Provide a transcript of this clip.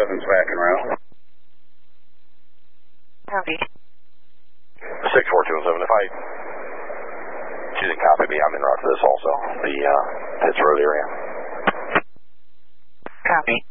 7's back en route. Copy. 64217, if I choose to copy me, I'm en route to this also, the Pitts Road area. Copy.